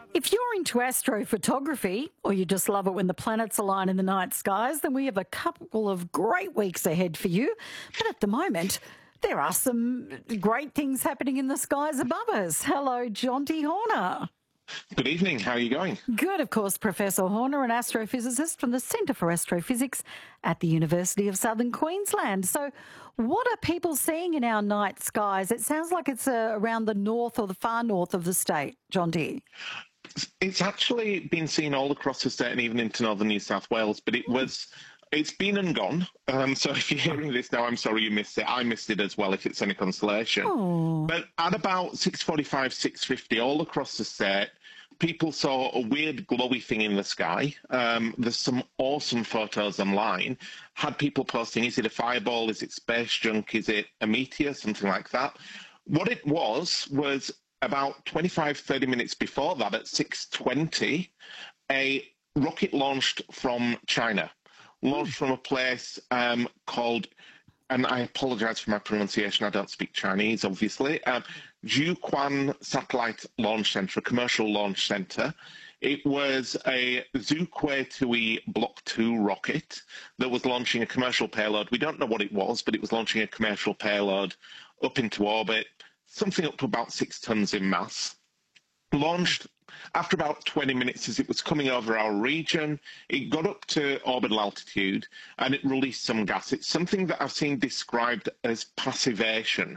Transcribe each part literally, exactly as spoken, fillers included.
If you're into astrophotography or you just love it when the planets align in the night skies, then we have a couple of great weeks ahead for you. But at the moment, there are some great things happening in the skies above us. Hello, Jonty Horner. Good evening. How are you going? Good, of course, Professor Horner, an astrophysicist from the Centre for Astrophysics at the University of Southern Queensland. So what are people seeing in our night skies? It sounds like it's uh, around the north or the far north of the state, Jonty. It's actually been seen all across the state and even into northern New South Wales, but it was... It's been and gone. Um, so if you're hearing this now, I'm sorry you missed it. I missed it as well, if it's any consolation. Oh. But at about six forty-five, six fifty, all across the state, people saw a weird glowy thing in the sky. Um, there's some awesome photos online. Had people posting, is it a fireball? Is it space junk? Is it a meteor? Something like that. What it was, was about twenty-five, thirty minutes before that, at six twenty, a rocket launched from China. Launched from a place um, called, and I apologise for my pronunciation, I don't speak Chinese, obviously, um, Jiuquan Satellite Launch Centre, a commercial launch centre. It was a Zhuque two E Block two rocket that was launching a commercial payload. We don't know what it was, but it was launching a commercial payload up into orbit, something up to about six tonnes in mass. Launched after about twenty minutes as it was coming over our region. It got up to orbital altitude and it released some gas. It's something that I've seen described as passivation,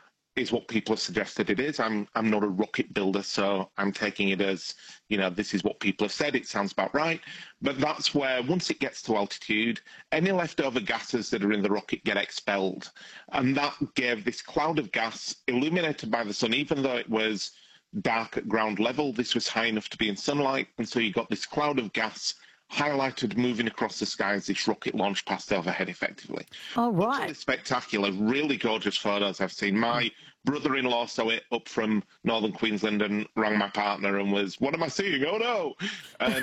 is what people have suggested it is. I'm I'm not a rocket builder, so I'm taking it as, you know, this is what people have said. It sounds about right. But that's where, once it gets to altitude, any leftover gases that are in the rocket get expelled. And that gave this cloud of gas illuminated by the sun, even though it was dark at ground level. This was high enough to be in sunlight, and so you got this cloud of gas highlighted moving across the sky as this rocket launched past overhead effectively. Oh, right. Really spectacular, really gorgeous photos I've seen. My brother-in-law saw it up from northern Queensland and rang my partner and was, what am I seeing? Oh no! And